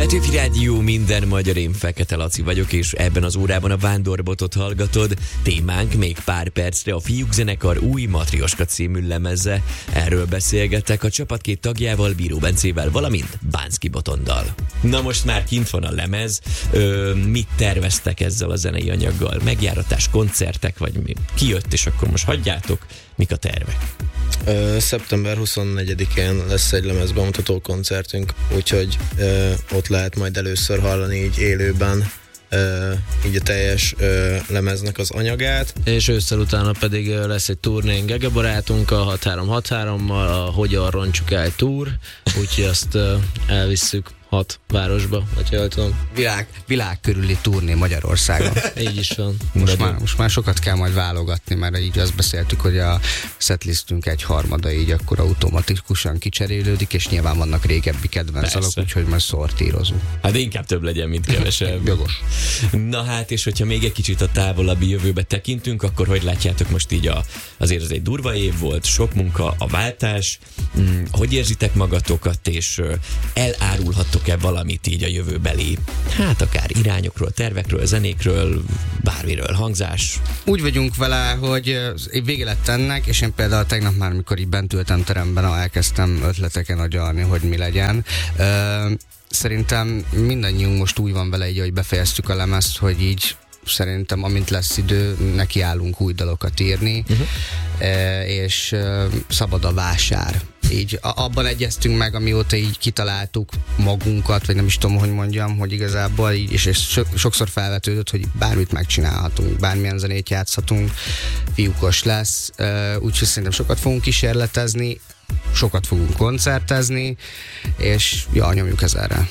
Petőfi Rádió, minden magyar, én Fekete Laci vagyok, és ebben az órában a Vándorbotot hallgatod. Témánk még pár percre a Fiúk zenekar új Matrioska című lemeze. Erről beszélgettek a csapat két tagjával, Bíró Bencével, valamint Bánszky Botondal. Na most már kint van a lemez. Mit terveztek ezzel a zenei anyaggal? Megjáratás, koncertek, vagy mi? Kijött, és akkor most hagyjátok? Mik a tervek? Szeptember 24-én lesz egy lemezbemutató koncertünk, úgyhogy ott lehet majd először hallani így élőben így a teljes lemeznek az anyagát. És ősszel utána pedig lesz egy turnénk Gege barátunkkal, 6363-mal, a Hogyan roncsuk el túr, úgyhogy azt elvisszük 6 városba, vagy jól tudom. Világ körüli turné Magyarországon. Így is van. Most már sokat kell majd válogatni, mert így azt beszéltük, hogy a setlistünk egy harmada így akkor automatikusan kicserélődik, és nyilván vannak régebbi kedvenc dalok, úgyhogy majd szortírozunk. Hát inkább több legyen, mint kevesebb. Jogos. Na hát, és hogyha még egy kicsit a távolabbi jövőbe tekintünk, akkor hogy látjátok most így azért ez egy durva év volt, sok munka, a váltás, hogy érzitek magatokat, és elárulhattok-e valamit így a jövőbeli, hát akár irányokról, tervekről, zenékről, bármiről, hangzás? Úgy vagyunk vele, hogy vége lett ennek, és én például tegnap már, mikor így bent ültem teremben, elkezdtem ötleteken agyalni, hogy mi legyen. Szerintem mindannyiunk most úgy van vele, így, hogy befejeztük a lemezt, hogy így szerintem amint lesz idő, nekiállunk új dalokat írni, és szabad a vásár. Így abban egyeztünk meg, amióta így kitaláltuk magunkat, vagy nem is tudom, hogy mondjam, hogy igazából így, és sokszor felvetődött, hogy bármit megcsinálhatunk, bármilyen zenét játszhatunk, fiúkos lesz, úgyhogy szerintem sokat fogunk kísérletezni, sokat fogunk koncertezni, és nyomjuk ezerre.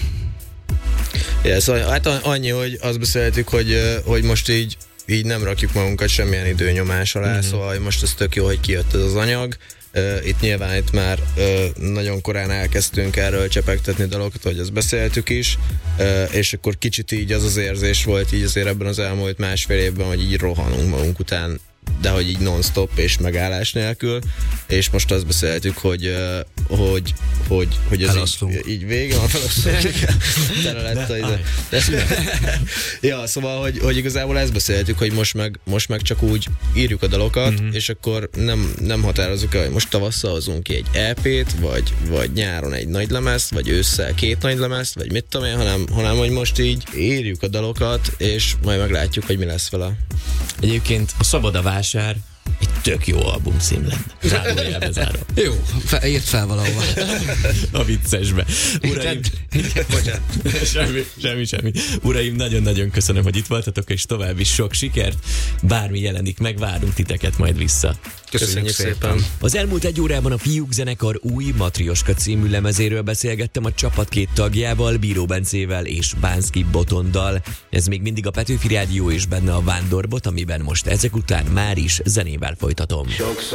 Hát annyi, hogy azt beszéltük, hogy most így nem rakjuk magunkat semmilyen időnyomás alá, szóval most ez tök jó, hogy kijött ez az anyag. Itt már nagyon korán elkezdtünk erről csepegtetni dalokat, hogy azt beszéltük is, és akkor kicsit így az érzés volt így azért ebben az elmúlt másfél évben, hogy így rohanunk magunk után, de hogy így non-stop és megállás nélkül, és most azt beszéltük, hogy ez így vége van, felosztunk. Ja, szóval, hogy igazából ezt beszéltük, hogy most meg csak úgy írjuk a dalokat, és akkor nem határozzuk el, hogy most tavasszal hozunk ki egy EP-t, vagy nyáron egy nagylemezt, vagy ősszel 2 nagylemezt, vagy mit tudom én, hanem hogy most így írjuk a dalokat, és majd meglátjuk, hogy mi lesz vele. Egyébként a Szabad a vásár egy tök jó albumcím lenne. Zárójelbe zárva. Jó, írt fel valahova. A viccesbe. Uraim, semmi. Uraim, nagyon-nagyon köszönöm, hogy itt voltatok, és további sok sikert. Bármi jelenik meg, várunk titeket majd vissza. Köszönjük szépen. Az elmúlt egy órában a Fiúk zenekar új Matrioska című lemezéről beszélgettem a csapat két tagjával, Bíró Bencével és Bánszky Botondal. Ez még mindig a Petőfi Rádió, és benne a Vándorbot, amiben most ezek után már is zenével folytatom.